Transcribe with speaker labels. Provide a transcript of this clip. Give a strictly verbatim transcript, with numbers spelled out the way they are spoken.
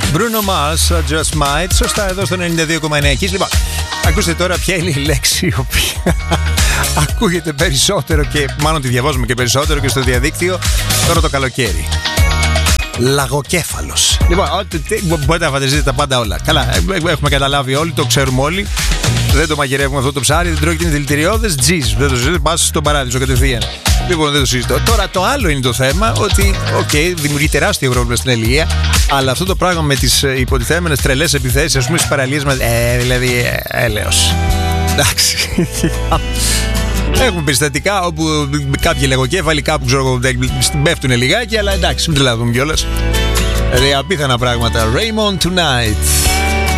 Speaker 1: Bruno Mars, Just Might. Σωστά, εδώ στο ενενήντα δύο κόμμα εννέα. Λοιπόν, ακούστε τώρα ποια είναι η λέξη η οποία ακούγεται περισσότερο και μάλλον τη διαβάζουμε και περισσότερο και στο διαδίκτυο τώρα το καλοκαίρι. Λαγοκέφαλος. Λοιπόν, μπορείτε να φανταστείτε τα πάντα όλα. Καλά, έχουμε καταλάβει όλοι, το ξέρουμε όλοι. Δεν το μαγειρεύουμε αυτό το ψάρι, δεν τρώει και είναι δηλητηριώδες. Τζιζ, δεν το συζητώ, πας στον παράδεισο κατευθείαν. Λοιπόν, δεν το συζητώ. Τώρα το άλλο είναι το θέμα ότι, οκ, okay, δημιουργεί τεράστιο πρόβλημα στην Ελληνία, αλλά αυτό το πράγμα με τις υποτιθέμενες τρελές επιθέσεις, ας πούμε, στις παραλίες μας, ε, δηλαδή, ε, έλεος. Εντάξει. Έχουμε περιστατικά όπου κάποιοι λαγοκέφαλοι κάπου ξέρω πέφτουν λιγάκι, αλλά εντάξει, μην τρελαθούμε κιόλας. Δηλαδή απίθανα πράγματα. Raymond Tonight.